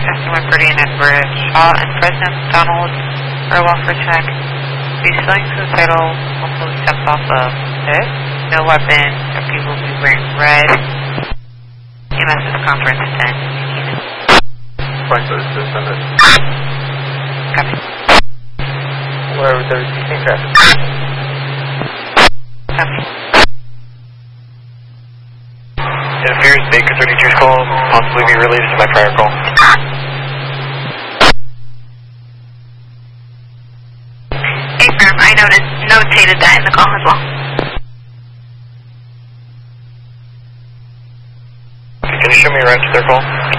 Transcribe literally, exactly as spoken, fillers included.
Customer Pretty and Edward Shaw and President Donald Earl for check. Be selling to the title also steps off of this. No weapon. If people will be wearing red. E M S conference ten. Fine, so it's just send it. Copy. Where was there receiving traffic? Copy. It appears Baker thirty-two's call possibly be related to my prior call. Affirm, I noticed, notated that in the call as well. Can you show me around to their call?